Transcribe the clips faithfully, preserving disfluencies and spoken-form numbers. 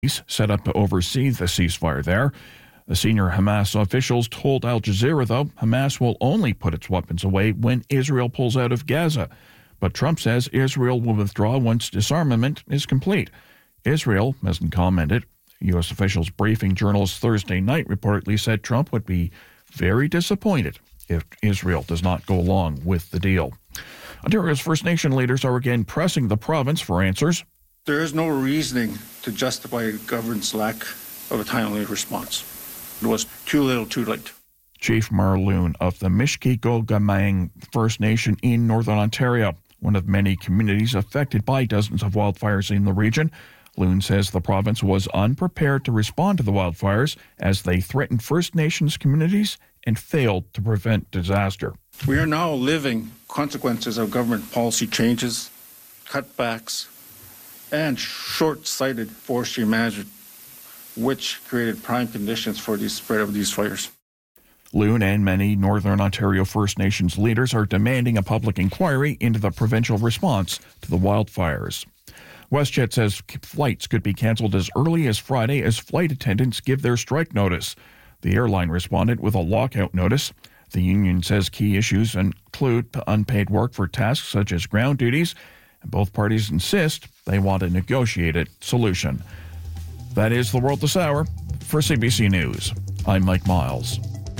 set up to oversee the ceasefire there. The senior Hamas officials told Al Jazeera, though, Hamas will only put its weapons away when Israel pulls out of Gaza. But Trump says Israel will withdraw once disarmament is complete. Israel hasn't commented. U S officials briefing journalists Thursday night reportedly said Trump would be very disappointed if Israel does not go along with the deal. Ontario's First Nation leaders are again pressing the province for answers. There is no reasoning to justify a government's lack of a timely response. It was too little, too late. Chief Marloon of the Mishkikogamang First Nation in Northern Ontario, one of many communities affected by dozens of wildfires in the region. Loon says the province was unprepared to respond to the wildfires as they threatened First Nations communities and failed to prevent disaster. We are now living consequences of government policy changes, cutbacks, and short-sighted forestry management, which created prime conditions for the spread of these fires. Loon and many Northern Ontario First Nations leaders are demanding a public inquiry into the provincial response to the wildfires. WestJet says flights could be canceled as early as Friday as flight attendants give their strike notice. The airline responded with a lockout notice. The union says key issues include unpaid work for tasks such as ground duties, and both parties insist they want a negotiated solution. That is the world this hour. For C B C News, I'm Mike Miles.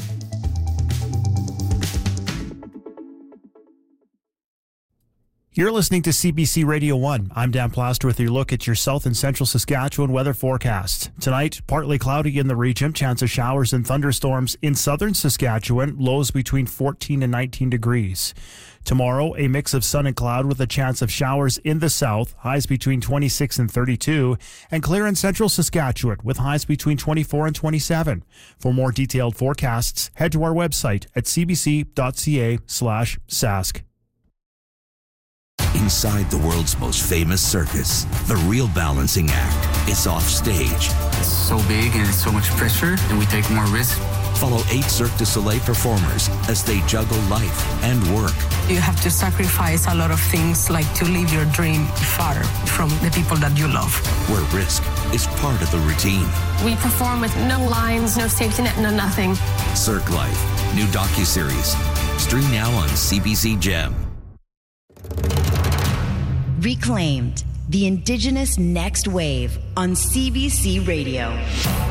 You're listening to C B C Radio one. I'm Dan Plaster with your look at your south and central Saskatchewan weather forecast. Tonight, partly cloudy in the region, chance of showers and thunderstorms in southern Saskatchewan, lows between fourteen and nineteen degrees. Tomorrow, a mix of sun and cloud with a chance of showers in the south, highs between twenty-six and thirty-two, and clear in central Saskatchewan with highs between twenty-four and twenty-seven. For more detailed forecasts, head to our website at cbc.ca slash sask. Inside the world's most famous circus, the Real Balancing Act is off stage. It's so big and it's so much pressure, and we take more risk. Follow eight Cirque du Soleil performers as they juggle life and work. You have to sacrifice a lot of things, like to live your dream far from the people that you love. Where risk is part of the routine. We perform with no lines, no safety net, no nothing. Cirque Life, new docuseries. Stream now on C B C Gem. Reclaimed, the Indigenous Next Wave on C B C Radio.